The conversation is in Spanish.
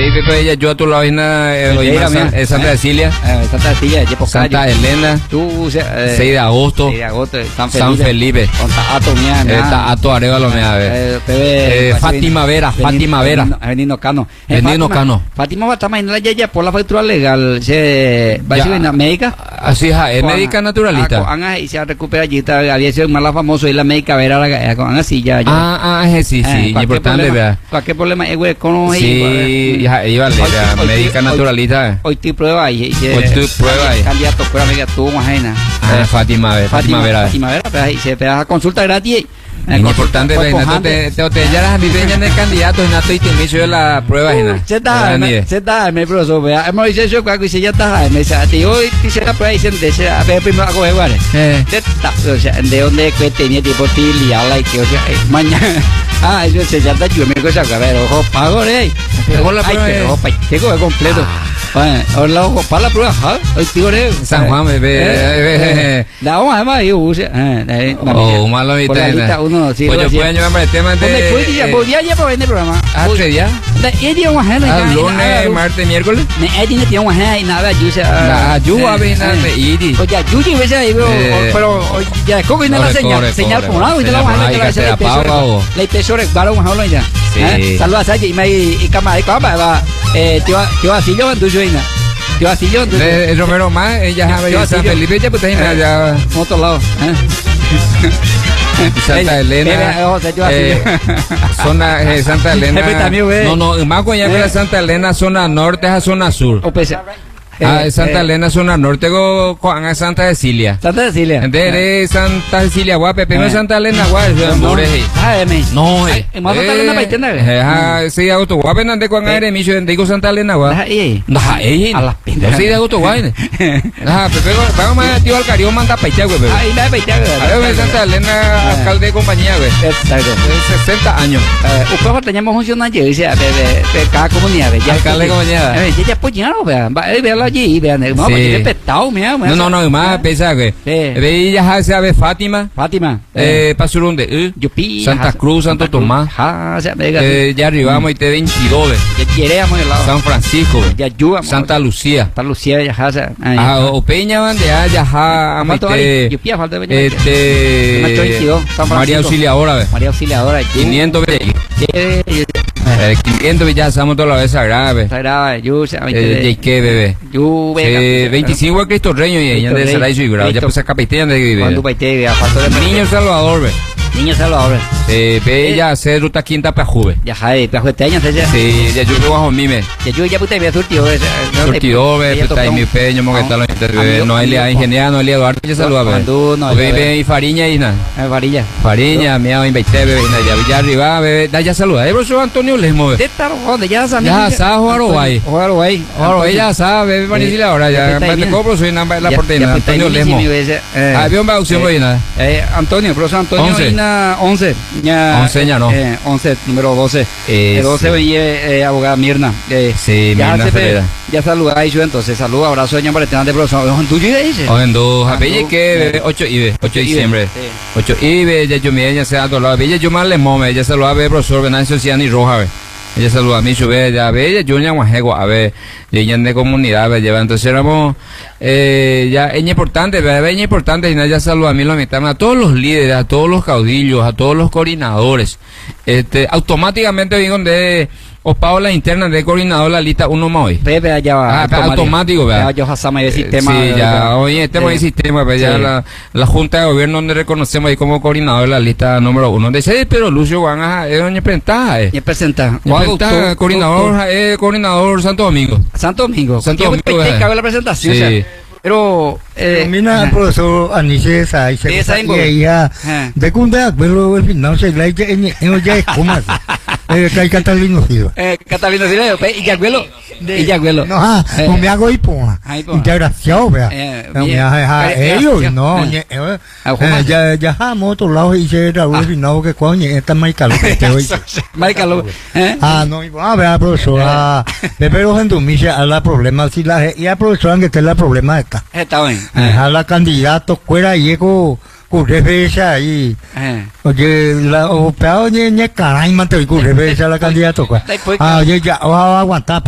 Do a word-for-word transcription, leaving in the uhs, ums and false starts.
Pepe, ella yo a tu lado en Santa Cecilia, Santa Cecilia, Santa Elena, seis de agosto, San Felipe, Ato Arevalo, Fátima Vera, Fátima Vera, Benigno Cano, Benigno Cano. Fátima va a estar mañana ya por la factura legal, se va a ser una médica. Así es, médica naturalista. Y se recupera allí, había sido más famoso y la médica Vera, con así ya. Ah, ah, sí, sí, importante, ¿verdad? ¿Cualquier problema es güey con sí, iba a leer, médica naturalista. Hoy te prueba ahí. Hoy te prueba ahí. Candidato, prueba médica, tú, Majena. Fátima Vera, Fátima Vera. Fátima Vera, y se te da consulta gratis. Es importante, te hotellas a mi peña de candidato y no estoy inicio de la prueba. Se está, se está, me profesor, vea, hemos dicho eso cuando se ya está, me dice, hoy dice la prueba y se dice, a ver, primero a coger, ¿vale? O sea, de dónde tenía tipo tiliala y que, o sea, mañana, ah, eso se ya está, yo me cosa, a ver, ojo, pago, eh, ojo, la prueba, ojo, tengo que completo. Bueno, ahora ojo, para la prueba, hoy tío, eh, San Juan, bebé, la vamos a ver, yo use, eh, oh, malo, mi uno, sí, pues yo puedo llevar el tema de. Podría ya para vender programa. Ah, tres días. Lunes, martes, miércoles. Me he tenido tiempo y nada, yo sé. La ayuda, ven a ir. Oye, yo te ves ahí, pero ya, ¿cómo viene la señal? Señal por un lado y te la vamos a meter a hacer la tesoro, para un jalón ya. Saludos a ella y me y cama de cama, va. Eh, tío, así yo ando yo ahí. Yo así yo. El Romero más, ella sabe ya San Felipe, ya pues ahí ya. Otro lado. Santa Elena, eh, zona eh, Santa Elena, no, no, más cuando ya eh. Santa Elena, zona norte a zona sur. Ah, eh, Santa eh, Elena, zona norte, con a Santa Cecilia. Santa Cecilia. De Santa Cecilia, guape, primero Santa Elena, guape, no, eh. Más Santa Elena para entender. Ah, sí, de agosto, guape, ande con aire, micho, de digo Santa Elena, guape. No, eh. A las pintas. Sí, de agosto, guape. Ah, Pepe, vamos a tío Alcarión, manda paitea, güey. Ah, y la paitea, güey. A ver, Santa Elena, alcalde de compañía, güey. Exacto. sesenta años. Ustedes teníamos funcionario, dice, de cada comunidad, ya. Alcalde de compañía. Ya, ya, pues, ya, no, vean, vean allí, vean, no, sí. Pues petado, mira, no, no, no, más pesa que ve ya se ve Fátima, Fátima, eh, Pasurunde, eh, Yupi, Santa Cruz, Santo Santa Tomás, ja, o sea, eh, ya arribamos y te veintidós, ya queremos el lado, San Francisco, ya ayudamos, Santa Lucía, Santa Lucía, ya ja, ah, o Peña van de allá, ya, amate, Yupi, falta de este, María Auxiliadora, María Auxiliadora, quinientos quinientos ya estamos toda la vez sagrada, sagrada, yo, eh, ¿qué bebé? Yo, veinticinco a Cristo Reño y ella de Saray y Grado, ya pues acá paitean de vivir. Cuando paitean, falta de Niño Salvador, ve. Niño Salvador. Sí, ve ya hacer ruta quinta para Juve. Ya jade, para Juve años ya. Sí, ya yo creo bajo mime. Ya yo ya puta me surtido, surtido, ve, puta y mi peño, mo que tal, no hay le ingeniero, no hay Eduardo, ya saluda, ve. No, ve y Fariña y nada. Fariña. Fariña, mía veinte, ve, ya ya arriba, ve, da ya saluda. Eh, profesor Antonio Lesmo, ve. De estar donde ya sabe. Ya sabe jugar Uruguay. Jugar Uruguay. Ahora ella sabe, ve, Marisila ahora ya, me te compro soy nada la porteña, Antonio Lesmo. Ah, veo una opción hoy nada. Eh, Antonio, profesor Antonio once. Ya, once ya no. Eh, once, número doce. Eh, el doce veía eh, abogada Mirna. Eh, sí, ya Mirna Ferreira. Ya saluda yo entonces. Saluda, abrazo, doña Paretina de profesor. ¿En tu vive dice? O en dos. Apelle que ocho I B, ocho de diciembre. ocho I B, ya yo me ella se ha dolado. Bella yo más le mome, ya saluda a ver profesor Venancio Ciani Roja, ve. Ella saluda a mí, yo ve, ya ve, ella yo ya guajego, a ver, ella de comunidad, ve, lleva, entonces éramos, eh, ya, es importante, ve, es importante, y ya saluda a mí, lo a todos los líderes, a todos los caudillos, a todos los coordinadores, este, automáticamente vengo de, os pago la interna de coordinador la lista uno más hoy. Pepe, allá va. Ah, automático, ¿verdad? Ya, yo jasama de sistema. Sí, ya, hoy estamos en sistema, pues ya la, la Junta de Gobierno donde reconocemos ahí como coordinador la lista número uno. De ese, pero Lucio Juan, es doña Presentaja, eh. ¿Qué presenta? Presenta, coordinador, eh, coordinador Santo Domingo. Santo Domingo. Santo Domingo. Hay que ver la presentación, sí. O sea, pero eh mira el profesor Anice esa y se ella de cunda pero al final se la ella ya es como eh que hay Catalino Silva eh Catalino Silva y Yaguelo y Yaguelo no ah no me hago hipo integración vea no me hace ellos no ya ya a otro lado y se era un final que coño está Michael Michael ah no a ver profesor ah pero en tu misa a la problema si la y a profesor que está el problema está está bien a la candidato fuera llego curre fecha ahí oye la o peor ni ni caray mate curre fecha la candidato ah ya ya aguantar